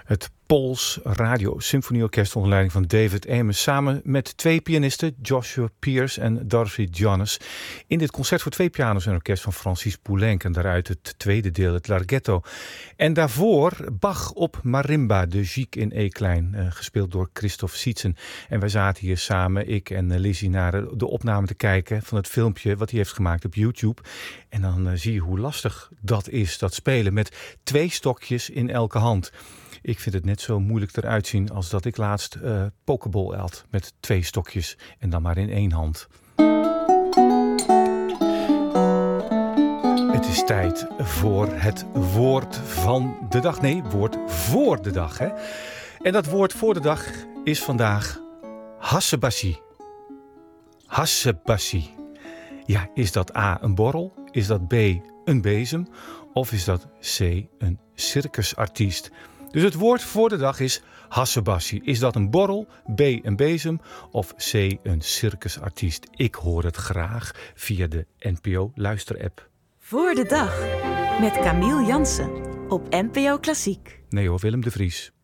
Het Pools Radio Symfonieorkest onder leiding van David Amos samen met twee pianisten, Joshua Pierce en Dorothy Jonas, in dit concert voor twee pianos en orkest van Francis Poulenc en daaruit het tweede deel, het Larghetto. En daarvoor Bach op marimba, de Gigue in E-klein, gespeeld door Christoph Sietzen. En wij zaten hier samen, ik en Lizzie, naar de opname te kijken van het filmpje wat hij heeft gemaakt op YouTube. En dan zie je hoe lastig dat is, dat spelen met twee stokjes in elke hand. Ik vind het net zo moeilijk eruit zien als dat ik laatst pokeball had met twee stokjes en dan maar in één hand. Het is tijd voor het woord van de dag. Nee, woord voor de dag. Hè? En dat woord voor de dag is vandaag hassebassie. Hassebassie. Ja, is dat A een borrel? Is dat B een bezem? Of is dat C een circusartiest? Dus het woord voor de dag is hassebassie. Is dat een borrel, B een bezem of C een circusartiest? Ik hoor het graag via de NPO Luisterapp. Voor de dag met Camille Jansen op NPO Klassiek. Nee hoor, Willem de Vries.